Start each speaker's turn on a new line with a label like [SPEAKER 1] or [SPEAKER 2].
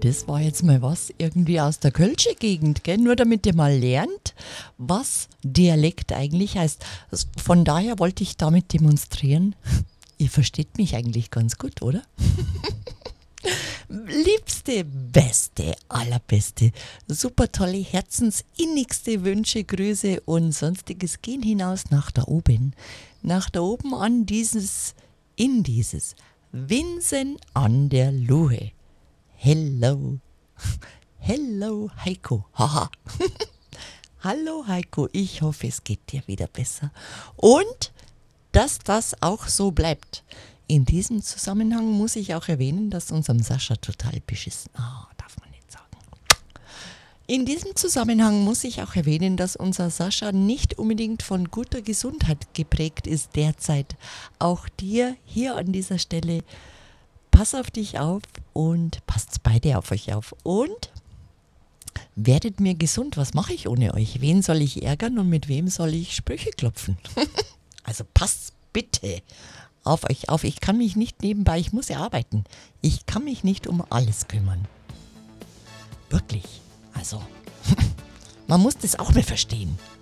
[SPEAKER 1] das war jetzt mal was irgendwie aus der Kölsche Gegend, gell? Nur damit ihr mal lernt, was Dialekt eigentlich heißt. Von daher wollte ich damit demonstrieren, ihr versteht mich eigentlich ganz gut, oder? Liebste, beste, allerbeste, super tolle, herzensinnigste Wünsche, Grüße und sonstiges gehen hinaus nach da oben. Nach da oben in dieses Winsen an der Luhe. Hello. Hello, Heiko. Haha. Hallo, Heiko. Ich hoffe, es geht dir wieder besser. Und dass das auch so bleibt. In diesem Zusammenhang muss ich auch erwähnen, dass unserem Sascha total beschissen... darf man nicht sagen. In diesem Zusammenhang muss ich auch erwähnen, dass unser Sascha nicht unbedingt von guter Gesundheit geprägt ist derzeit. Auch dir hier an dieser Stelle, pass auf dich auf und passt beide auf euch auf. Und werdet mir gesund. Was mache ich ohne euch? Wen soll ich ärgern und mit wem soll ich Sprüche klopfen? Also passt bitte auf euch auf. Ich kann mich nicht nebenbei, ich muss ja arbeiten. Ich kann mich nicht um alles kümmern. Wirklich. Also, man muss das auch mal verstehen.